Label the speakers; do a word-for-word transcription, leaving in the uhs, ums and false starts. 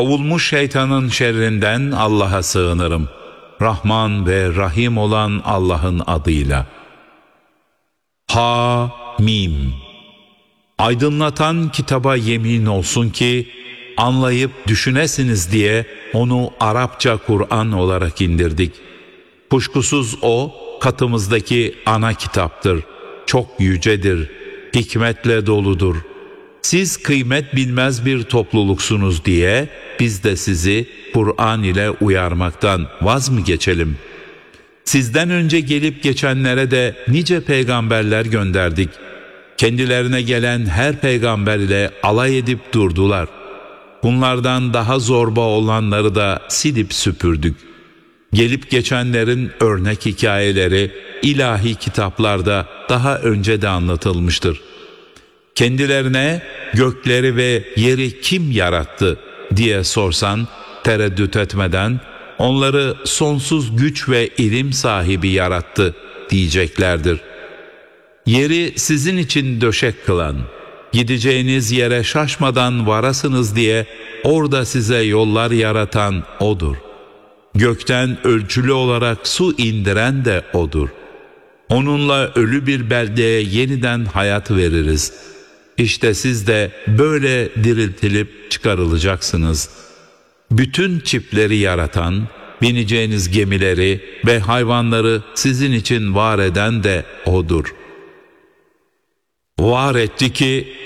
Speaker 1: Kovulmuş şeytanın şerrinden Allah'a sığınırım. Rahman ve Rahim olan Allah'ın adıyla. Ha Mim. Aydınlatan kitaba yemin olsun ki anlayıp düşünesiniz diye onu Arapça Kur'an olarak indirdik. Kuşkusuz o katımızdaki ana kitaptır. Çok yücedir, hikmetle doludur. Siz kıymet bilmez bir topluluksunuz diye biz de sizi Kur'an ile uyarmaktan vaz mı geçelim? Sizden önce gelip geçenlere de nice peygamberler gönderdik. Kendilerine gelen her peygamber ile alay edip durdular. Bunlardan daha zorba olanları da silip süpürdük. Gelip geçenlerin örnek hikayeleri ilahi kitaplarda daha önce de anlatılmıştır. Kendilerine gökleri ve yeri kim yarattı diye sorsan tereddüt etmeden onları sonsuz güç ve ilim sahibi yarattı diyeceklerdir. Yeri sizin için döşek kılan, gideceğiniz yere şaşmadan varasınız diye orada size yollar yaratan O'dur. Gökten ölçülü olarak su indiren de O'dur. Onunla ölü bir beldeye yeniden hayat veririz. İşte siz de böyle diriltilip çıkarılacaksınız. Bütün çiftleri yaratan, bineceğiniz gemileri ve hayvanları sizin için var eden de O'dur. Var etti ki